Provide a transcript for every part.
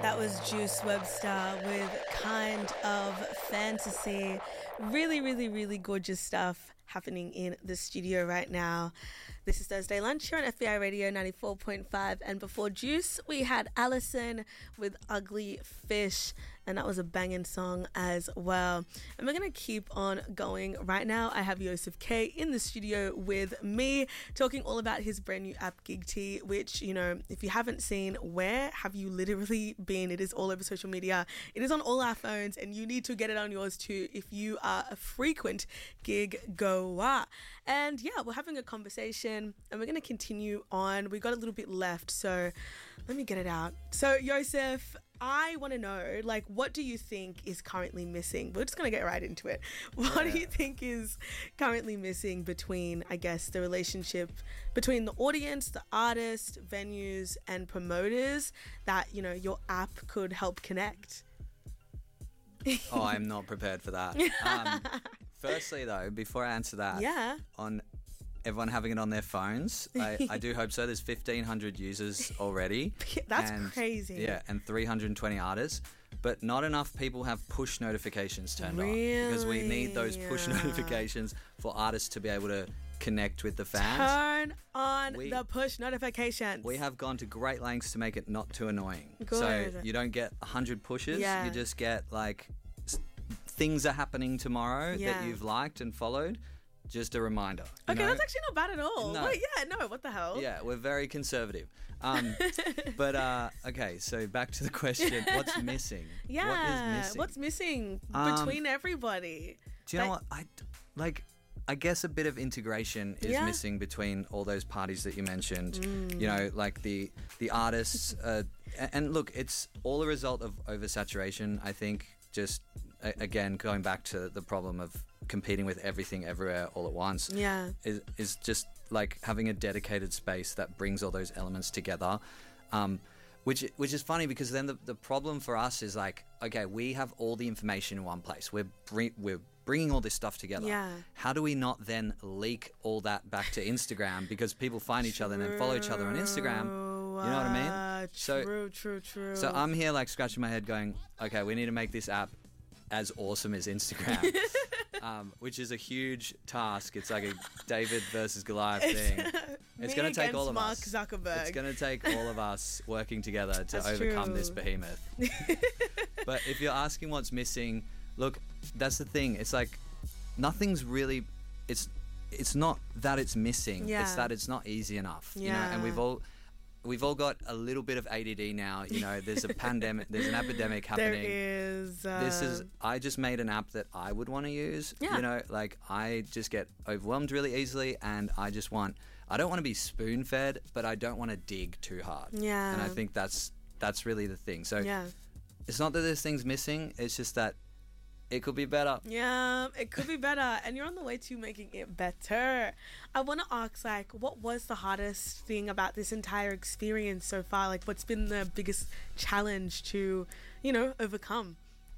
That was Juice Webster with Kind of Fantasy. Really, really, really gorgeous stuff happening in the studio right now. This is Thursday Lunch here on FBI Radio 94.5. And before Juice, we had Alison with Ugly Fish. And that was a banging song as well. And we're going to keep on going. Right now, I have Yosef K in the studio with me, talking all about his brand new app, Gigtee, which, you know, if you haven't seen, where have you literally been? It is all over social media. It is on all our phones, and you need to get it on yours too if you are a frequent gig goer. And yeah, we're having a conversation, and we're going to continue on. We got a little bit left, so let me get it out. So, Yosef, I want to know, like, what do you think is currently missing? We're just going to get right into it. What do you think is currently missing between, I guess, the relationship between the audience, the artist, venues, and promoters that, you know, your app could help connect? Oh, I'm not prepared for that. Firstly, though, before I answer that, on everyone having it on their phones, I do hope so. There's 1,500 users already. That's crazy. Yeah, and 320 artists. But not enough people have push notifications turned on. Because we need those push notifications for artists to be able to connect with the fans. Turn on the push notifications. We have gone to great lengths to make it not too annoying. Good. So you don't get 100 pushes. Yeah. You just get, like, things are happening tomorrow that you've liked and followed. Just a reminder. Okay, that's actually not bad at all. No. Wait, what the hell? Yeah, we're very conservative. But, okay, so back to the question. What's missing? Yeah, what is missing? What's missing between everybody? Do you know what? I guess a bit of integration is missing between all those parties that you mentioned. You know, like the artists. And look, it's all a result of oversaturation, I think. Just, again, going back to the problem of competing with everything everywhere all at once is just like having a dedicated space that brings all those elements together, which is funny because then the problem for us is like, okay, we have all the information in one place. We're bringing all this stuff together. How do we not then leak all that back to Instagram because people find each other and then follow each other on Instagram? You know what I mean? True. So I'm here like scratching my head going, okay, we need to make this app as awesome as Instagram, which is a huge task. It's like a David versus Goliath thing. It's going to take all of Mark us. Zuckerberg. It's going to take all of us working together to overcome this behemoth. But if you're asking what's missing, look, that's the thing. It's like nothing's really. It's not that it's missing. It's that it's not easy enough. You know, and we've all got a little bit of ADD now. You know, there's a pandemic, there's an epidemic happening. There is. I just made an app that I would want to use. You know, like I just get overwhelmed really easily, and I don't want to be spoon fed, but I don't want to dig too hard. Yeah. And I think that's really the thing. So it's not that there's things missing. It's just that it could be better. Yeah, it could be better. And you're on the way to making it better. I want to ask, like, what was the hardest thing about this entire experience so far? Like, what's been the biggest challenge to, you know, overcome?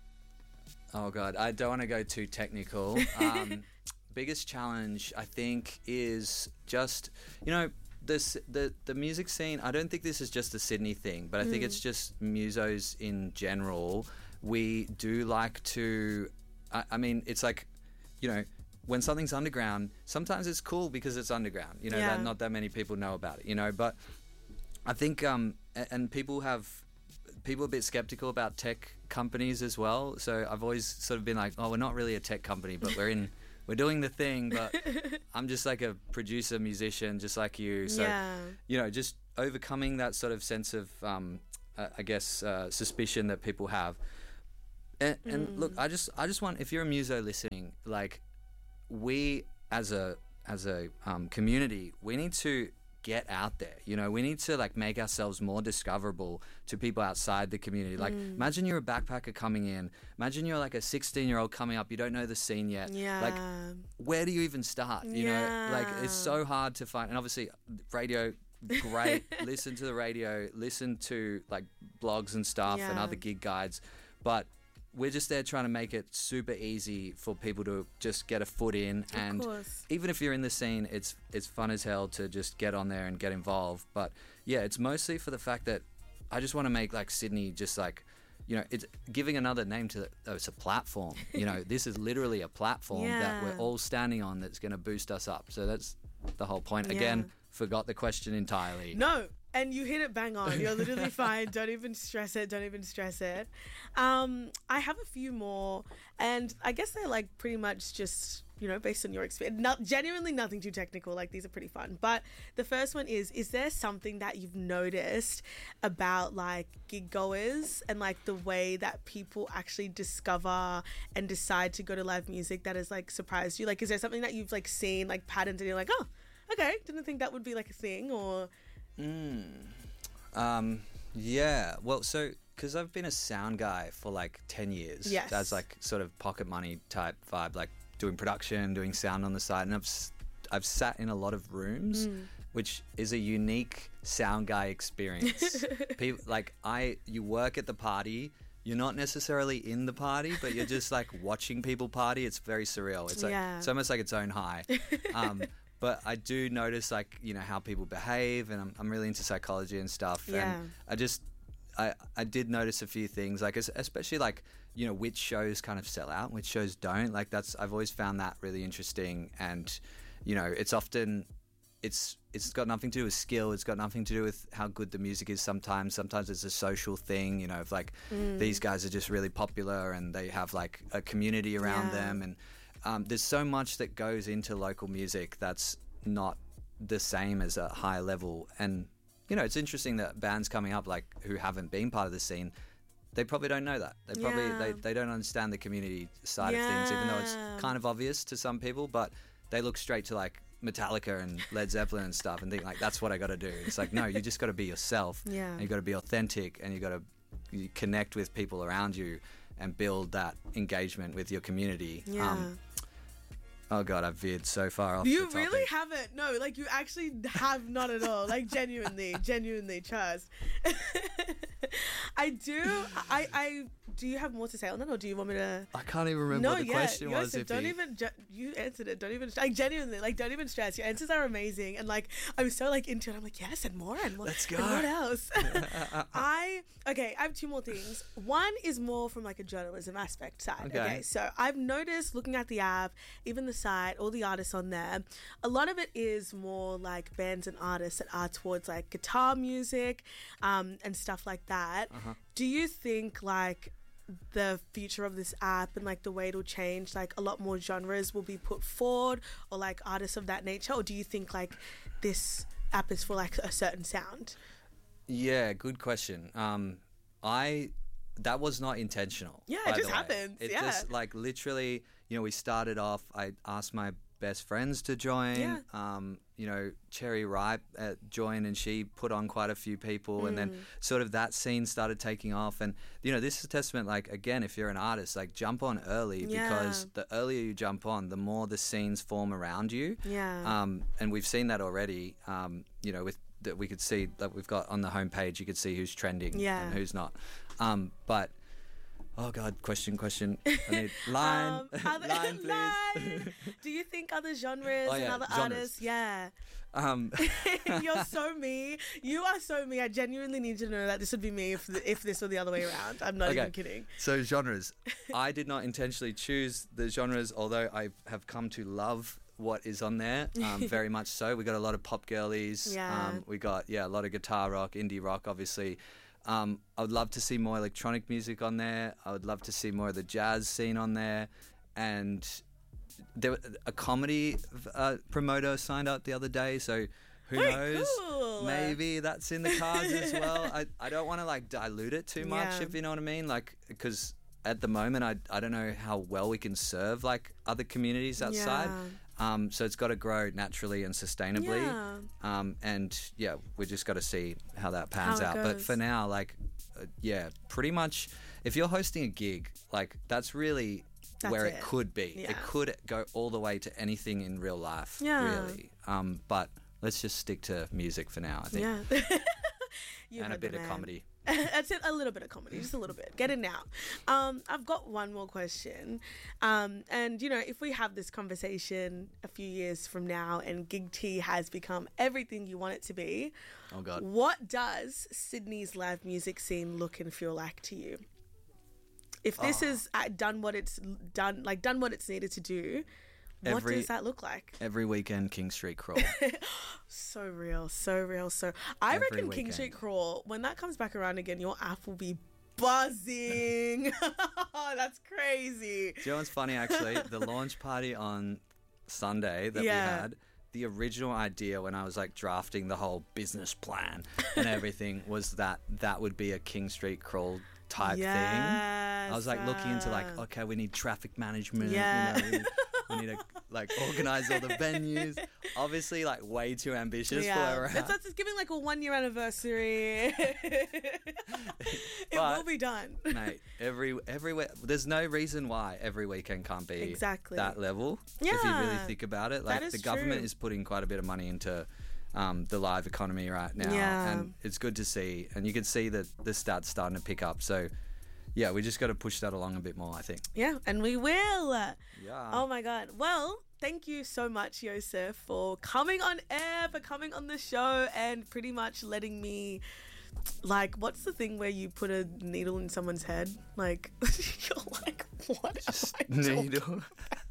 Oh, God. I don't want to go too technical. Biggest challenge, I think, is just, you know, the music scene. I don't think this is just a Sydney thing, but I think it's just musos in general. We do like to, I mean, it's like, you know, when something's underground, sometimes it's cool because it's underground, you know, that not that many people know about it, you know, but I think, and people are a bit skeptical about tech companies as well. So I've always sort of been like, oh, we're not really a tech company, but we're doing the thing, but I'm just like a producer, musician, just like you. So, you know, just overcoming that sort of sense of, I guess, suspicion that people have. And look, I just want, if you're a muso listening, like, we as a community, we need to get out there. You know, we need to like make ourselves more discoverable to people outside the community. Like, imagine you're a backpacker coming in. Imagine you're like a 16-year-old coming up. You don't know the scene yet. Like, where do you even start? You know, like, it's so hard to find. And obviously, radio, great. Listen to the radio. Listen to like blogs and stuff and other gig guides. But we're just there trying to make it super easy for people to just get a foot in. And even if you're in the scene, it's fun as hell to just get on there and get involved. But yeah, it's mostly for the fact that I just want to make like Sydney just like, you know, it's giving another name to it's a platform. You know, this is literally a platform that we're all standing on that's going to boost us up. So that's the whole point. Again, forgot the question entirely. No, and you hit it bang on. You're literally fine. Don't even stress it. I have a few more, and I guess they're like pretty much just, you know, based on your experience. Genuinely nothing too technical. Like, these are pretty fun. But the first one is there something that you've noticed about like gig goers and like the way that people actually discover and decide to go to live music that has like surprised you? Like, is there something that you've like seen like patterns and you're like, oh, okay, didn't think that would be like a thing? Or yeah, well, so because I've been a sound guy for like 10 years. Yes. That's like sort of pocket money type vibe, like doing production, doing sound on the side. And I've sat in a lot of rooms, which is a unique sound guy experience. People, like you work at the party, you're not necessarily in the party, but you're just like watching people party. It's very surreal. It's like, it's almost like its own high. But I do notice, like, you know, how people behave, and I'm really into psychology and stuff. Yeah. And I did notice a few things, like especially like, you know, which shows kind of sell out, which shows don't. Like I've always found that really interesting. And, you know, it's often it's got nothing to do with skill. It's got nothing to do with how good the music is. Sometimes it's a social thing, you know, of like these guys are just really popular and they have like a community around them. And there's so much that goes into local music that's not the same as a high level. And, you know, it's interesting that bands coming up, like, who haven't been part of the scene, they probably don't know that. They probably they don't understand the community side of things, even though it's kind of obvious to some people. But they look straight to like Metallica and Led Zeppelin and stuff and think like, that's what I got to do. It's like, no, you just got to be yourself. And you got to be authentic, and you got to connect with people around you and build that engagement with your community. Oh God, I've veered so far off. You really haven't. No, like, you actually have not at all. Like, genuinely, trust. I do. I do you have more to say on that, or do you want me to? I can't even remember what the question was. If you answered it. Don't even, like, genuinely, like, don't even stress. Your answers are amazing, and like, I'm so like into it. I'm like, yes, and more, and more. Let's go. And what else? I have two more things. One is more from like a journalism aspect side. Okay, so I've noticed, looking at the app, even the site, all the artists on there, a lot of it is more like bands and artists that are towards like guitar music, and stuff like that. Do you think like the future of this app and like the way it'll change, like a lot more genres will be put forward, or like artists of that nature? Or do you think like this app is for like a certain sound? Yeah, good question. That was not intentional. Yeah, it just happens. It just, like, literally, you know, we started off, I asked my best friends to join. You know, Cherry Ripe joined, and she put on quite a few people, and then sort of that scene started taking off. And, you know, this is a testament, like, again, if you're an artist, like, jump on early, because the earlier you jump on, the more the scenes form around you. And we've seen that already, you know, with that we could see that we've got on the homepage, you could see who's trending and who's not. But oh God, question. I need line, line, please. Line. Do you think other genres and other artists? Yeah. You're so me. You are so me. I genuinely need to know that this would be me if this were the other way around. I'm not even kidding. So genres. I did not intentionally choose the genres, although I have come to love what is on there, very much so. We got a lot of pop girlies. We got a lot of guitar rock, indie rock, obviously. I would love to see more electronic music on there. I would love to see more of the jazz scene on there. And there a comedy promoter signed up the other day, so who knows? Cool. Maybe that's in the cards as well. I don't want to like dilute it too much, if you know what I mean. Like, because at the moment, I don't know how well we can serve like other communities outside. So it's got to grow naturally and sustainably. And we just got to see how that pans out. But for now, like, pretty much if you're hosting a gig, like that's really where it could be. It could go all the way to anything in real life, really. But let's just stick to music for now, I think. You and a heard the bit of man. comedy. That's it, a little bit of comedy, just a little bit. Get it now. I've got one more question. And, you know, if we have this conversation a few years from now and Gig T has become everything you want it to be, Oh, God. what does Sydney's live music scene look and feel like to you? If this has done what it's done, like done what it's needed to do, what does that look like? Every weekend, King Street Crawl. So real, so real. So I Every reckon King weekend. Street Crawl, when that comes back around again, your app will be buzzing. That's crazy. Do you know what's funny, actually? The launch party on Sunday that Yeah. we had, the original idea when I was like drafting the whole business plan and everything was that would be a King Street Crawl type thing. I was like looking into like, okay, we need traffic management. Yeah. You know, we need to like organize all the venues. Obviously, like way too ambitious for where we're at. That's giving like a 1-year anniversary. It will be done. Mate, there's no reason why every weekend can't be Exactly. that level. If you Yeah. really think about it, That like is the government true. is putting quite a bit of money into the live economy right now, Yeah. and it's good to see. And you can see that the stats starting to pick up. So, yeah, we just got to push that along a bit more, I think. Yeah, and we will. Yeah. Oh my God. Well, thank you so much, Yosef, for coming on air, for coming on the show, and pretty much letting me, like, what's the thing where you put a needle in someone's head? Like, you're like, what? Needle.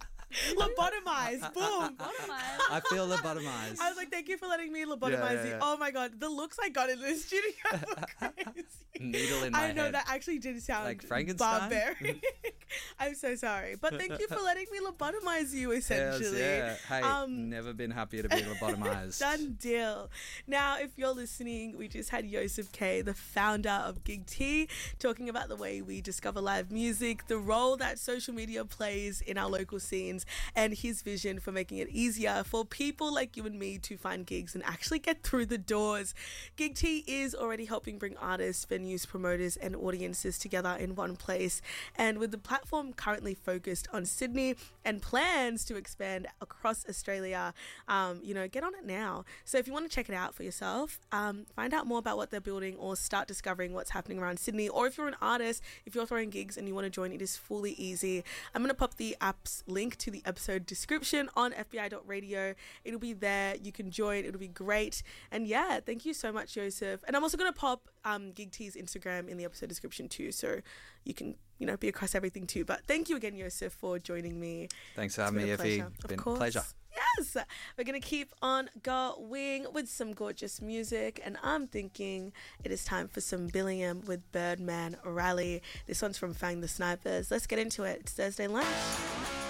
Lobotomize. Boom. I feel lobotomized. I was like, thank you for letting me lobotomize you. yeah. Oh my God, the looks I got in the studio were crazy. Needle in my I know head. that actually did sound Like Frankenstein? barbaric. I'm so sorry, but thank you for letting me lobotomize you. Essentially, Yes, yeah. Hey, Um, never been happier to be lobotomized. Done deal. Now, if you're listening, we just had Yosef K, the founder of Gig T, talking about the way we discover live music, the role that social media plays in our local scenes, and his vision for making it easier for people like you and me to find gigs and actually get through the doors. Gig T is already helping bring artists, venues, promoters, and audiences together in one place. And with the platform currently focused on Sydney and plans to expand across Australia, get on it now. So if you want to check it out for yourself, find out more about what they're building or start discovering what's happening around Sydney. Or if you're an artist, if you're throwing gigs and you want to join, it is fully easy. I'm going to pop the app's link to the episode description on fbi.radio. It'll be there. You can join. It'll be great. And yeah, thank you so much, Yosef. And I'm also going to pop Gig T's Instagram in the episode description too, so you can be across everything too. But thank you again, Yosef, for joining me. Thanks for having me, It's Effie. been a pleasure. Been Of course. pleasure. Yes, we're going to keep on going with some gorgeous music, and I'm thinking it is time for some Billiam with Birdman Rally. This one's from Fang the Snipers. Let's get into it. It's Thursday lunch.